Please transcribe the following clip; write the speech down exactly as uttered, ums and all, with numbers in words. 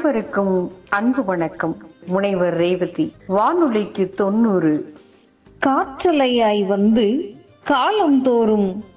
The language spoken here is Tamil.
அனைவருக்கும் அன்பு வணக்கம். முனைவர் ரேவதி. வானொலிக்கு தொண்ணூறு. காற்றலையாய் வந்து காலம் தோறும்